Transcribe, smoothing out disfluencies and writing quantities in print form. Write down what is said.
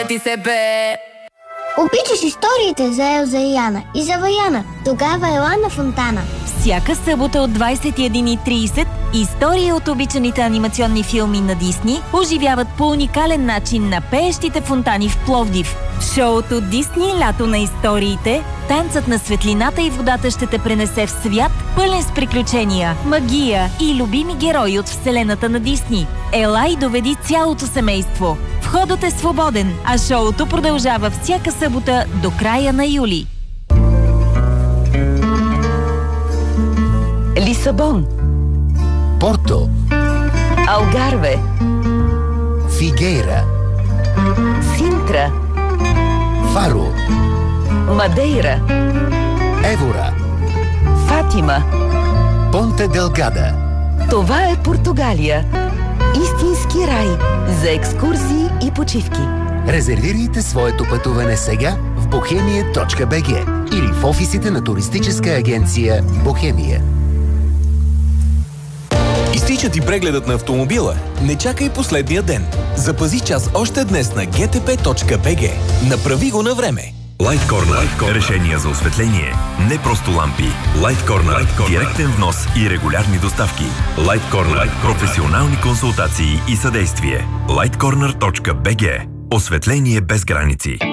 ти се бе. Обичаш историите за Елза и Яна и за Ваяна. Тогава ела на Фонтана. Всяка събота от 21:30 истории от обичаните анимационни филми на Дисни оживяват по уникален начин на пеещите фонтани в Пловдив. В шоуто Дисни лято на историите, танцът на светлината и водата ще те пренесе в свят, пълен с приключения, магия и любими герои от вселената на Дисни. Ела и доведи цялото семейство. Входът е свободен, а шоуто продължава всяка събота до края на юли. Лисабон, Порто, Алгарве, Фигейра, Синтра, Фаро, Мадейра, Евора, Фатима. Понте Делгада. Това е Португалия. Истински рай за екскурзии и почивки. Резервирайте своето пътуване сега в bohemia.bg или в офисите на туристическа агенция Бохемия. Изтича ти прегледът на автомобила? Не чакай последния ден. Запази час още днес на gtp.bg. Направи го на време. Light Corner. Решения за осветление. Не просто лампи. Light Corner. Директен внос и регулярни доставки. Light Corner. Професионални консултации и съдействие. lightcorner.bg. Осветление без граници.